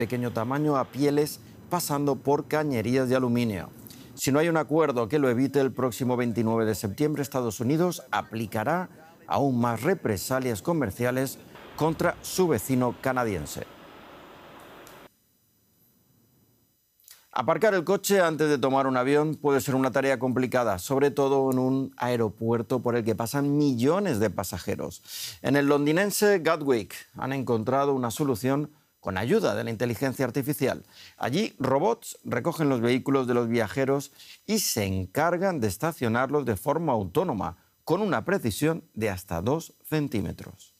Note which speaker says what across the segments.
Speaker 1: pequeño tamaño a pieles pasando por cañerías de aluminio. Si no hay un acuerdo que lo evite, el próximo 29 de septiembre Estados Unidos aplicará aún más represalias comerciales contra su vecino canadiense. Aparcar el coche antes de tomar un avión puede ser una tarea complicada, sobre todo en un aeropuerto por el que pasan millones de pasajeros. En el londinense Gatwick han encontrado una solución con ayuda de la inteligencia artificial. Allí, robots recogen los vehículos de los viajeros y se encargan de estacionarlos de forma autónoma, con una precisión de hasta 2 centímetros.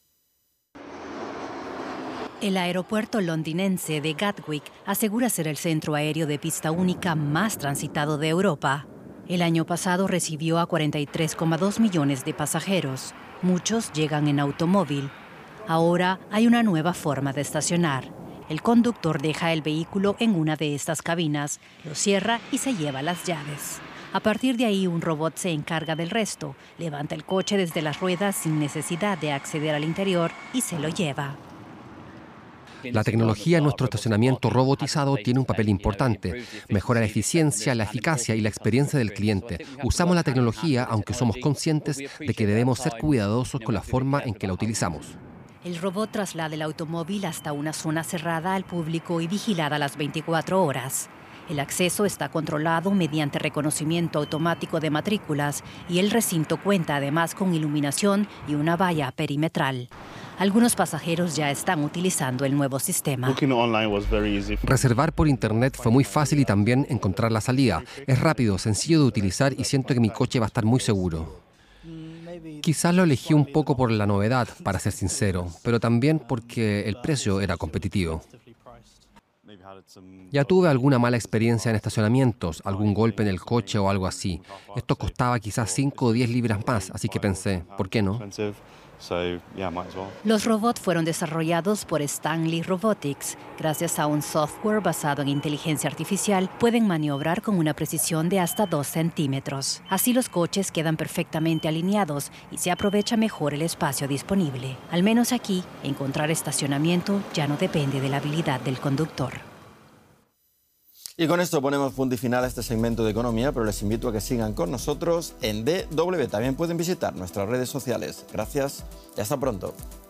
Speaker 2: El aeropuerto londinense de Gatwick asegura ser el centro aéreo de pista única más transitado de Europa. El año pasado recibió a 43,2 millones de pasajeros. Muchos llegan en automóvil. Ahora hay una nueva forma de estacionar. El conductor deja el vehículo en una de estas cabinas, lo cierra y se lleva las llaves. A partir de ahí, un robot se encarga del resto, levanta el coche desde las ruedas sin necesidad de acceder al interior y se lo lleva.
Speaker 3: La tecnología en nuestro estacionamiento robotizado tiene un papel importante. Mejora la eficiencia, la eficacia y la experiencia del cliente. Usamos la tecnología aunque somos conscientes de que debemos ser cuidadosos con la forma en que la utilizamos.
Speaker 2: El robot traslada el automóvil hasta una zona cerrada al público y vigilada las 24 horas. El acceso está controlado mediante reconocimiento automático de matrículas y el recinto cuenta además con iluminación y una valla perimetral. Algunos pasajeros ya están utilizando el nuevo sistema.
Speaker 3: Reservar por internet fue muy fácil y también encontrar la salida. Es rápido, sencillo de utilizar y siento que mi coche va a estar muy seguro. Quizás lo elegí un poco por la novedad, para ser sincero, pero también porque el precio era competitivo. Ya tuve alguna mala experiencia en estacionamientos, algún golpe en el coche o algo así. Esto costaba quizás 5 o 10 libras más, así que pensé, ¿por qué no?
Speaker 2: Los robots fueron desarrollados por Stanley Robotics. Gracias a un software basado en inteligencia artificial, pueden maniobrar con una precisión de hasta 2 centímetros. Así los coches quedan perfectamente alineados y se aprovecha mejor el espacio disponible. Al menos aquí, encontrar estacionamiento ya no depende de la habilidad del conductor.
Speaker 1: Y con esto ponemos punto y final a este segmento de economía, pero les invito a que sigan con nosotros en DW. También pueden visitar nuestras redes sociales. Gracias y hasta pronto.